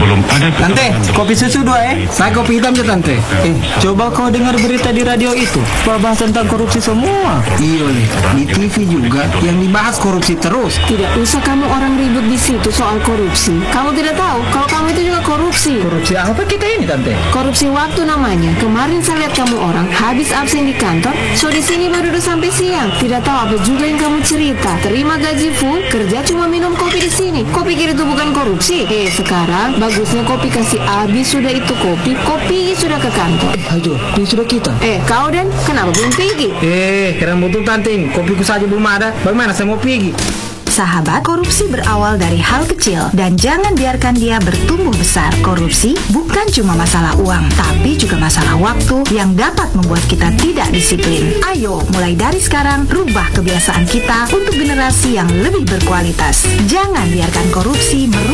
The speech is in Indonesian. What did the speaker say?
belum ada Tante, kopi susu 2 Saya kopi hitam ya Tante. Coba kau dengar berita di radio itu, bahas tentang korupsi semua. Iya nih, di TV juga yang dibahas korupsi terus. Tidak usah kamu orang ribut di situ soal korupsi. Kamu tidak tahu kalau kamu itu juga korupsi. Korupsi apa kita ini Tante? Korupsi waktu namanya. Kemarin saya lihat kamu orang habis absen di kantor, so di sini baru udah sampai siang. Tidak tahu apa juga yang kamu cerita. Terima gaji full, kerja cuma minum kopi di sini. Kau pikir itu bukan korupsi? Sekarang bagusnya kopi kasih habis sudah itu kopi sudah ke kantor. Ayo, ini sudah kita. Kau Dan, kenapa belum pergi? Keren betul Tante, kopiku saja belum ada. Bagaimana saya mau pergi? Sahabat, korupsi berawal dari hal kecil dan jangan biarkan dia bertumbuh besar. Korupsi bukan cuma masalah uang, tapi juga masalah waktu yang dapat membuat kita tidak disiplin. Ayo, mulai dari sekarang, rubah kebiasaan kita untuk generasi yang lebih berkualitas. Jangan biarkan korupsi